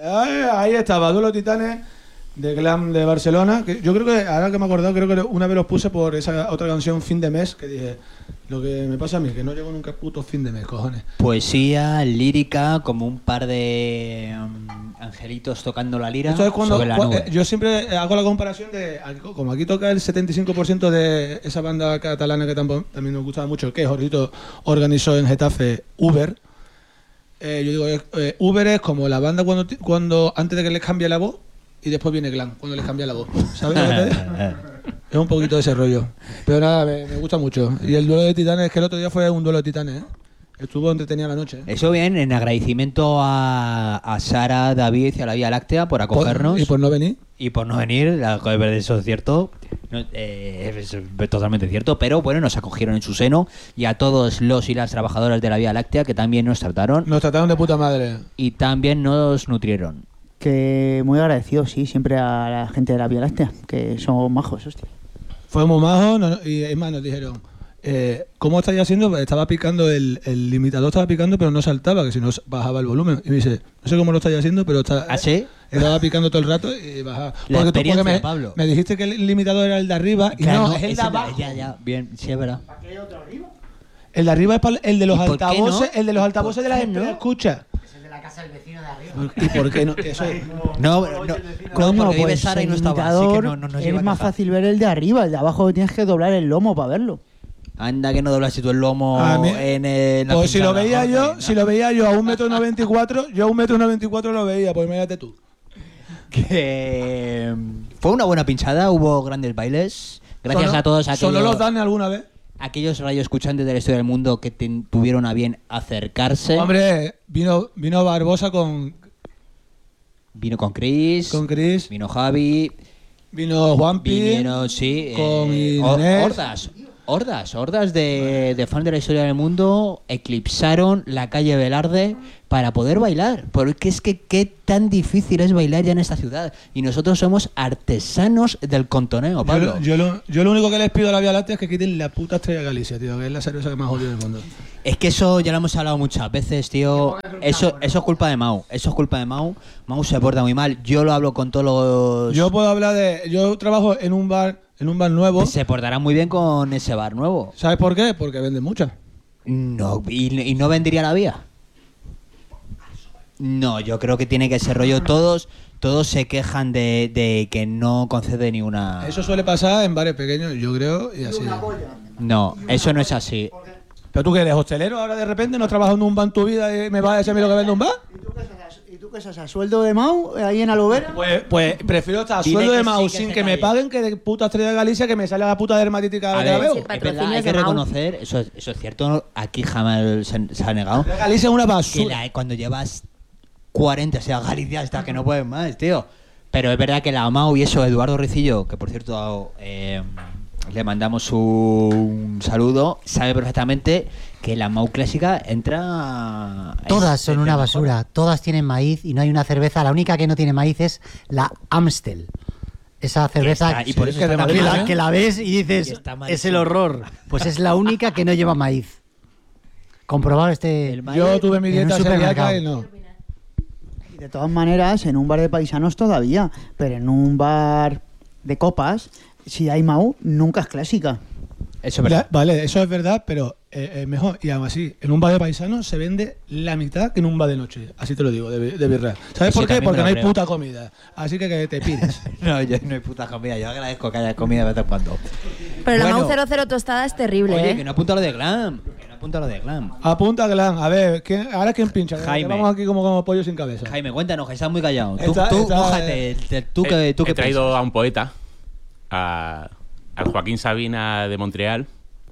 Ahí estaba, Duelo de Titanes de Glam de Barcelona. Que yo creo que, ahora que me he acordado, creo que una vez los puse por esa otra canción, Fin de Mes, que dije, lo que me pasa a mí, que no llego nunca puto fin de mes, cojones. Poesía, lírica, como un par de angelitos tocando la lira. Esto es cuando sobre la nube. yo siempre hago la comparación de, como aquí toca el 75% de esa banda catalana que también nos gustaba mucho, que Jorgito organizó en Getafe, Uber. Yo digo, Uber es como la banda cuando antes de que les cambie la voz y después viene Glam, cuando les cambia la voz. ¿Sabes lo que te digo? Es un poquito de ese rollo. Pero nada, me gusta mucho. Y el Duelo de Titanes, que el otro día fue un Duelo de Titanes, ¿eh? Estuvo entretenida la noche. Eso bien, en agradecimiento a Sara, David y a la Vía Láctea por acogernos. Y por no venir. Y por no venir, eso es cierto, es totalmente cierto, pero bueno, nos acogieron en su seno y a todos los y las trabajadoras de la Vía Láctea que también nos trataron. Nos trataron de puta madre. Y también nos nutrieron. Que muy agradecido, sí, siempre a la gente de la Vía Láctea, que son majos, hostia. Fuimos majos y es más, nos dijeron, ¿cómo estáis haciendo? Estaba picando, el limitador estaba picando, pero no saltaba, que si no bajaba el volumen. Y me dice, no sé cómo lo estáis haciendo, pero está... ¿Ah, sí? Estaba picando todo el rato y bajaba. La experiencia, Pablo. Me dijiste que el limitador era el de arriba y claro, no, es el de abajo. Ya, bien, sí es verdad. ¿Para qué hay otro arriba? El de arriba es para el de los ¿Y por qué altavoces, no? el de los altavoces de las no? escuchas. Es el de la casa del vecino de arriba. ¿Y por qué no? Eso es... No, Coño, porque vive pues Sara y el no estaba, así que limitador no nos es lleva a más quejar. fácil ver el de arriba, el de abajo tienes que doblar el lomo para verlo. Anda que no doblaste tú el lomo A mí- en la Pues si lo pintada, veía yo, Jorge, si lo veía yo a 1,94 m, yo a 1,94 m lo veía, pues imagínate tú. Que fue una buena pinchada, hubo grandes bailes. Gracias a todos ¿Solo los dan alguna vez? aquellos radioescuchantes de la historia del mundo que tuvieron a bien acercarse. Hombre, vino Barbosa Vino con Chris, vino Javi, vino Juanpi, vinieron, sí, con Inés. hordas de fans de la historia del mundo eclipsaron la calle Velarde para poder bailar. Porque es que qué tan difícil es bailar ya en esta ciudad. Y nosotros somos artesanos del contoneo, Pablo. Yo lo único que les pido a la Vía Láctea es que quiten la puta Estrella de Galicia, tío, que es la cerveza que más odio del mundo. Es que eso ya lo hemos hablado muchas veces, tío. Eso es culpa de Mau. Eso es culpa de Mau. Mau se porta muy mal. Yo lo hablo con todos los... Yo puedo hablar yo trabajo en un bar nuevo. Se portará muy bien con ese bar nuevo. ¿Sabes por qué? Porque venden muchas. No, y no vendría la vía. No, yo creo que tiene que ser rollo. Todos se quejan de que no concede ni una... Eso suele pasar en bares pequeños, yo creo, y así. No, eso no es así. ¿Pero tú que eres hostelero ahora de repente? ¿No trabajas en un bar en tu vida y me vas a decir a mí lo que vende un bar? ¿Y tú qué estás a sueldo de Mau ahí en Alovera? Pues prefiero estar a Dile sueldo que de Mau sí, que sin se que me calle. paguen que de puta Estrella de Galicia que me sale la puta dermatitis cada A vez que la ver, veo. es verdad, hay que reconocer, eso es cierto, aquí jamás se ha negado. La Galicia es una Que basura. cuando llevas 40, sea Galicia hasta que no puedes más, tío. Pero es verdad que la Mau y eso, Eduardo Ricillo, que por cierto le mandamos un saludo, sabe perfectamente que la Mau clásica entra... Todas son una basura, todas tienen maíz y no hay una cerveza. La única que no tiene maíz es la Amstel. Esa cerveza Y por eso que está de tan Madrid, mala. que la ves y Y dices, está es malísima. el horror. Pues es la única que no lleva maíz. Comprobado El maíz Yo tuve mi en dieta un celíaca supermercado. y no. Y de todas maneras, en un bar de paisanos todavía, pero en un bar de copas, si hay Mau, nunca es clásica. Eso es verdad. Vale, eso es verdad, pero mejor. Y aún así, en un bar de paisanos se vende la mitad que en un bar de noche. Así te lo digo, de birra. ¿Sabes Eso por qué? también Porque me no lo hay creo. puta comida. Así que te pides. No, yo no hay puta comida. Yo agradezco que haya comida de vez en cuando. Pero la Bueno. Mau 00 tostada es terrible, Oye, que no apunta lo de Glam. Apunta, Glam. A ver, ahora quién pincha. Jaime. Vamos aquí como pollo sin cabeza. Jaime, cuéntanos, que estás muy callado. Está- Mójate, tú He qué traído piensas. a un poeta, al Joaquín Sabina de Montreal,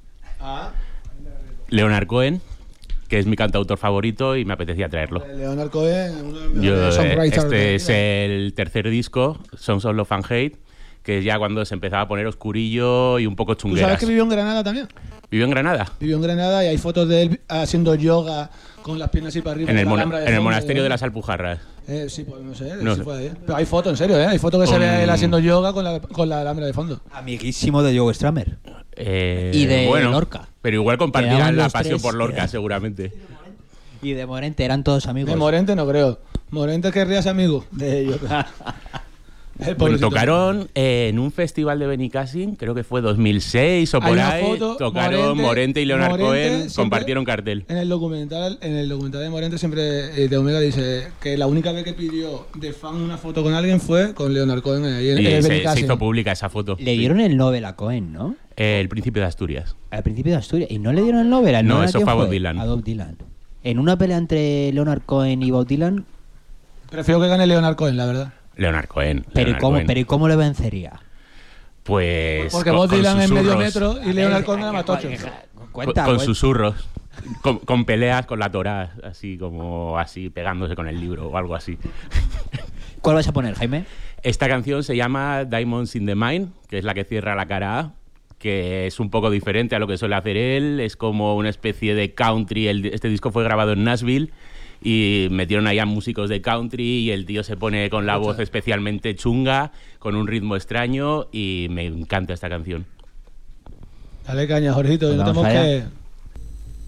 Leonard Cohen, que es mi cantautor favorito y me apetecía traerlo. Leonard Cohen, uno de los Yo, mejores songwriters de este la es vida. el tercer disco, Songs of Love and Hate, que es ya cuando se empezaba a poner oscurillo y un poco ¿Tú sabes chungueras. que vivió en Granada también? ¿Vivió en Granada? Vivió en Granada y hay fotos de él haciendo yoga con las piernas así para arriba. En el, con la Alhambra de en el fondo, monasterio de las Alpujarras. Sí, pues no sé, No si sé. fue ahí. Pero hay fotos, en serio, ¿eh? Hay fotos que se ve él haciendo yoga con la Alhambra de fondo. Amiguísimo de Joe Stramer. Y de bueno, Lorca. Pero igual compartirán Quedaban la los pasión tres, por Lorca, quedaban. seguramente. Y de Morente eran todos amigos. De Morente no creo. Morente querrías amigo de ellos. El Bueno, pobrecito. tocaron en un festival de Benicassim, creo que fue 2006 o Hay por una ahí. foto, Tocaron Morente y Leonard Morente Cohen, siempre- compartieron cartel. En el documental de Morente siempre de Omega dice que la única vez que pidió de fan una foto con alguien fue con Leonard Cohen ahí en Y el se Benicassim. hizo pública esa foto. Le dieron el Nobel a Cohen, ¿no? El Príncipe de Asturias. Al principio de Asturias. ¿Y no le dieron el Nobel? ¿El No, Nobel a eso quién fue a Bob Dylan. A Bob Dylan. En una pelea entre Leonard Cohen y Bob Dylan, Prefiero que gane Leonard Cohen, la verdad. Leonard Cohen. pero ¿y Leonard cómo, Cohen. pero ¿y cómo le vencería? Pues. Porque con- Bob con Dylan es medio susurros. metro y Leonard Cohen era más tocho. Cuenta, Con cuenta. susurros. Con peleas con la Torá, así como así, pegándose con el libro o algo así. ¿Cuál vas a poner, Jaime? Esta canción se llama Diamonds in the Mine, que es la que cierra la cara A, que es un poco diferente a lo que suele hacer él. Es como una especie de country. Este disco fue grabado en Nashville y metieron ahí a músicos de country y el tío se pone con la voz especialmente chunga, con un ritmo extraño y me encanta esta canción. Dale caña, Jorgito, Pues no vamos tenemos allá. que